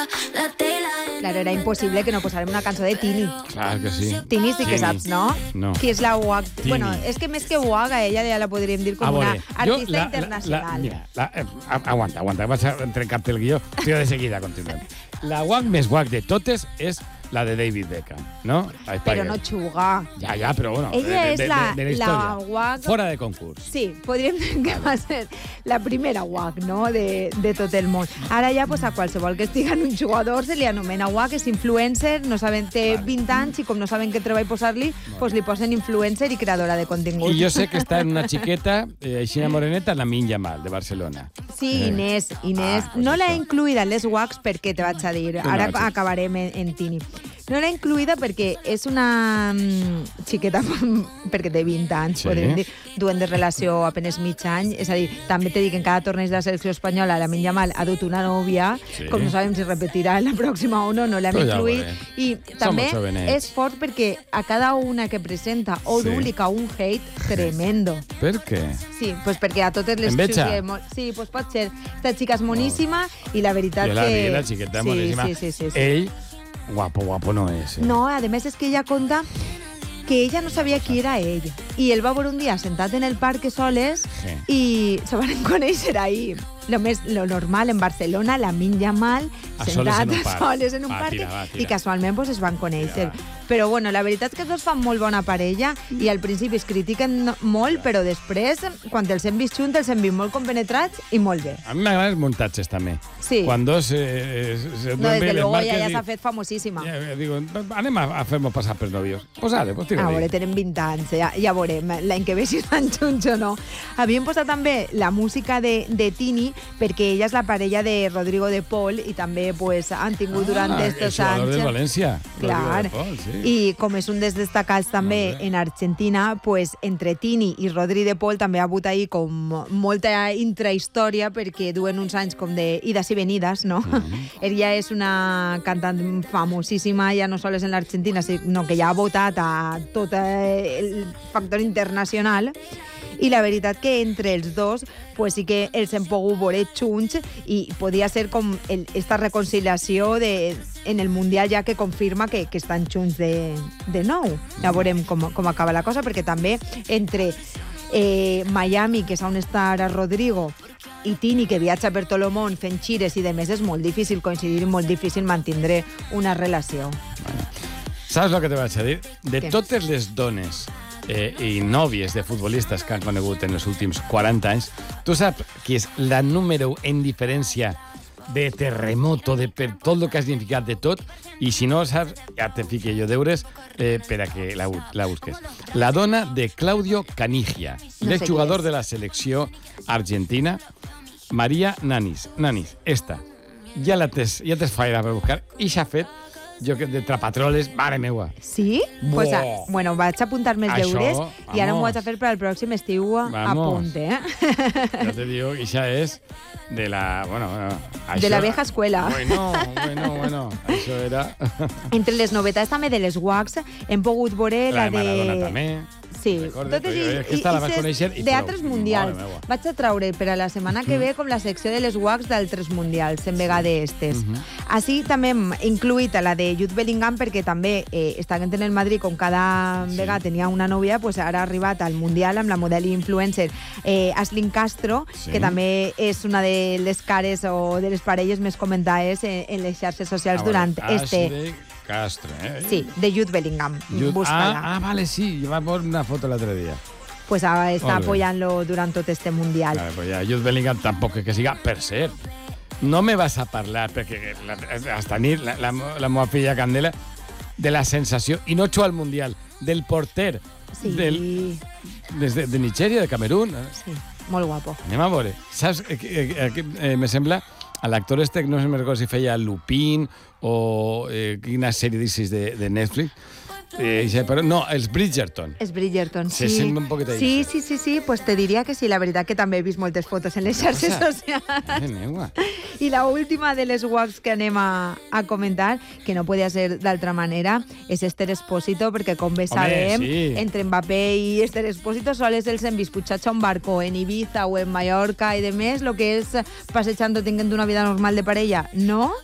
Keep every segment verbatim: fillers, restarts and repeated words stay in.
Claro, era impossible que no posarem una cançó de Tini. Clar que sí. Tini sí que Tini. saps, no? No. Qui és la U H? Tini. Bueno, és que més que U H, ella ja la podríem dir com A una veure, artista jo, la, internacional. La, la, mira, la, eh, aguanta, aguanta, vaig a trencar-te el guió. Tio, de seguida continuem. La guac més guac de totes és la de David Beckham, ¿no? Però no xuga. Ja, ja, però bueno. Ella de, és de, la, de, de la la història. guac... Fora de concurs. Sí, podríem dir que va ser la primera U H, no?, de, de tot el món. Ara ja, pues, a qualsevol que estigui en un jugador se li anomena U H, és influencer, no saben, té Vale. vint anys i com no saben què treball posar-li, pues li posen influencer i creadora de contingut. I jo sé que està en una xiqueta, eh, aixina moreneta, la Lamine Yamal, de Barcelona. Sí, Inés, Inés. Ah, pues no l'ha això. incluïda en les U H perquè te vaig a dir. No, Ara no, sí. acabarem en, en Tini. No l'ha incluïda perquè és una mm, xiqueta, perquè té vint anys, Sí. podríem dir, duen de relació apenas mig any. És a dir, també t'he dit que en cada torneig de la selecció espanyola la Lamine Yamal ha dut una nòvia, Sí. com no sabem si repetirà en la pròxima o no, no l'hem Però ja ho incluït. veurem. I Som també molt jovenets. és fort perquè a cada una que presenta o Sí. publica un hate tremendo. Per què? Sí, pues perquè a totes les Enveja? xiques... mo- Sí, pues pot ser. Esta xica és moníssima i la veritat Jo la que... vi, la xiqueta sí, moníssima. Sí, sí, sí, sí. Ell, guapo, guapo no és. Eh? No, a més és que ella conta que ella no sabia qui era ell. I el va veure un dia sentat en el parc soles Sí. i se van conèixer ahir. Lo, més, lo normal en Barcelona, la Lamine Yamal, A soles sentat en un a parc. soles en un Va, parc tira, va, tira. i casualment pues, es van conèixer. Tira, Però bueno, la veritat és que tots fan molt bona parella i al principi es critiquen molt, però després, quan els hem vist junts, els hem vist molt compenetrats i molt bé. A mi m'agraden els muntatges, també. Sí. Quan dos eh, se No, duermen desde les luego marques ella ja i- s'ha fet famosíssima. Ja, ja, digo, anem a, a fer-nos passar per novios. Pues vale, pues tira A veure, ahí. tenen vint anys, ja, ja veurem l'any que ve si estan junts o no. Havíem posat també la música de, de Tini, perquè ella és la parella de Rodrigo de Paul i també pues, han tingut durant Ah, estos el jugador anys... de València. Clar, Rodrigo de Paul, sí. i com és un dels destacats també Molt bé. en Argentina, pues, entre Tini i Rodri de Paul també ha hagut ahir com molta intrahistòria perquè duen uns anys com de idas i venidas, no? Mm-hmm. Ella és una cantant famosíssima, ja no sols en l'Argentina, sinó que ja ha votat a tot el factor internacional. I la veritat que entre els dos pues sí que els hem pogut veure junts i podia ser com el, esta reconciliació de, en el Mundial ja que confirma que, que estan junts de, de nou. Ja veurem com, com acaba la cosa, perquè també entre eh, Miami, que és on està ara Rodrigo, i Tini, que viatja per tot el món fent xires i de més, és molt difícil coincidir i molt difícil mantindre una relació. Saps el que te vaig a dir? De Què? totes les dones eh, i nòvies de futbolistes que han conegut en els últims quaranta anys, tu saps qui és la número u en diferència de terremoto, de per tot el que ha significat de tot, i si no saps, ja te fique jo deures eh, per a que la, bu- la busques. La dona de Claudio Canigia, No sé l'exjugador qui és. de la selecció argentina, Maria Nanis. Nanis, esta. Ja la tes, ja tes faena per buscar. I s'ha fet, jo que de trapatroles, mare meua. Sí? Pues, a, Buah. bueno, vaig a apuntar-me els Això, deures i ara m'ho vamos. vaig a fer per al pròxim estiu a Vamos. punte, eh? Ja te digo, Isha és de la... Bueno, bueno, això... De la vieja escuela. Bueno, bueno, bueno. Això era... Entre les novetats també de les W A C hem pogut veure La la, de Maradona també. Sí, Recorde, totes però i, jo aquesta la vaig ses conèixer i d'altres prou. mundials. Mare meua. Vaig a traure per a la setmana que ve com la secció de les W A Cs d'altres mundials, en vegades estes. Mhm. Així també hem incluït a la de Jude Bellingham perquè també eh, estant en el Madrid com cada Sí. vegada tenia una nòvia, pues ara ha arribat al mundial amb la model i influencer eh, Aslyn Castro, Sí. que també és una de les cares o de les parelles més comentades en, en les xarxes socials Ah, durant vale. este... Ashley Castro, eh? Sí, de Jude Bellingham. Jude- Búscala. Ah, ah, vale, sí. Jo vaig veure una foto l'altre dia. Pues ara està Molt bé. apoyant-lo durant tot este mundial. Vale, pues ja, Jude Bellingham tampoc és que siga, per cert. No me vas a parlar, perquè la, hasta nit, la, la, la meva filla Candela, de la sensació, i no al mundial, del porter Sí, del, des de, de Nigèria, de Camerún. sí, molt guapo. Anem a veure. Saps? Eh, eh, eh, eh, me sembla a l'actor este, que no sé recordo si feia Lupin o eh, quina sèrie d'Isis de, de Netflix. Eh, però no, els Bridgerton. És Bridgerton, Se sí. sembla un poquet a Sí, eso. sí, sí, sí, pues te diria que sí. La veritat que també he vist moltes fotos en les xarxes socials. Mare meua. I la última de les W A Cs que anem a, a comentar, que no podia ser d'altra manera, és Esther Espósito, perquè com bé Home, sabem, sí. entre Mbappé i Esther Espósito sols els hem vist pujats a un barco en Ibiza o en Mallorca i de més, lo que és passejant o tinguent una vida normal de parella, no?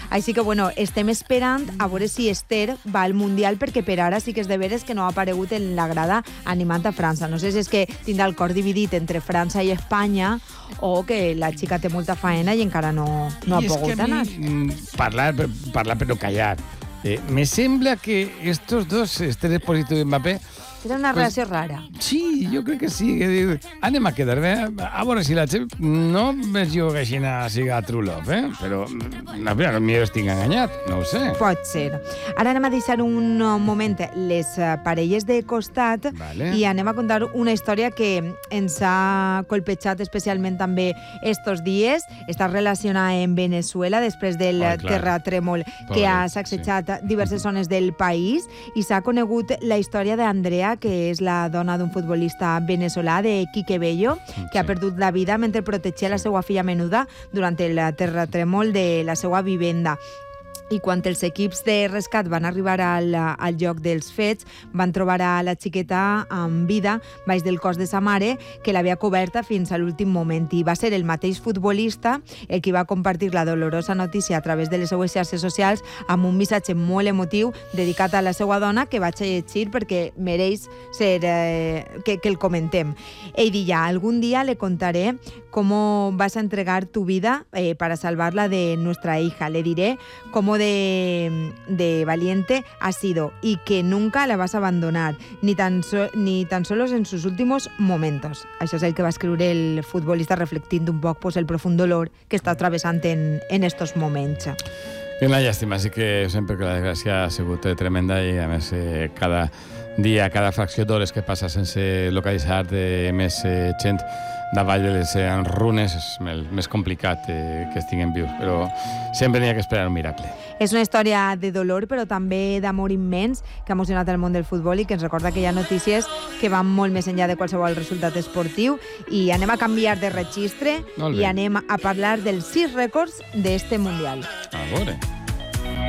Així que, bueno, estem esperant a veure si Esther va al Mundial, perquè per ara sí que és de veres que no ha aparegut en la grada animant a França. No sé si és que tindrà el cor dividit entre França i Espanya o que la xica té molta faena i encara no, no ha pogut anar. I és que a mi, parlar, parlar però callar. Eh, me sembla que estos dos, Esther Expósito i Mbappé, és una pues, relació rara. Sí, jo crec que sí. Que diu, anem a quedar bé. A veure si la gent... No veig jo que així siga true love, eh? Però, a veure, potser estic enganyat, no ho sé. Pot ser. Ara anem a deixar un moment les parelles de costat vale. I anem a contar una història que ens ha colpejat especialment també estos dies. Està relacionada amb Venezuela després del oh, terratrèmol que ha sacsejat sí. diverses zones del país, i s'ha conegut la història d'Andrea, que és la dona d'un futbolista venezolà, de Quique Bello, que sí. ha perdut la vida mentre protegia la seva filla menuda durant el terratrèmol de la seva vivenda. I quan els equips de rescat van arribar al, al lloc dels fets, van trobar a la xiqueta amb vida baix del cos de sa mare, que l'havia coberta fins a l'últim moment. I va ser el mateix futbolista el que va compartir la dolorosa notícia a través de les seues xarxes socials amb un missatge molt emotiu dedicat a la seva dona, que vaig a llegir perquè mereix ser, eh, que, que el comentem. Ell deia, algún día le contaré cómo vas a entregar tu vida eh, para salvarla de nuestra hija. Le diré cómo de, de valiente ha sido y que nunca la vas a abandonar, ni tan, so, ni tan solos en sus últimos momentos. Això és el que va escriure el futbolista, reflectint un poc pues, el profund dolor que està travessant en, en estos moments. I una llàstima, sí que sempre que la desgràcia ha sigut tremenda i a més eh, cada dia, cada fracció d'hores que passa sense localitzar de més eh, gent davall de les eh, runes és més, més complicat eh, que estiguen vius, però sempre n'hi ha que esperar un miracle. És una història de dolor, però també d'amor immens, que ha emocionat el món del futbol i que ens recorda que hi ha notícies que van molt més enllà de qualsevol resultat esportiu. I anem a canviar de registre i anem a parlar dels sis rècords d'este Mundial. A veure...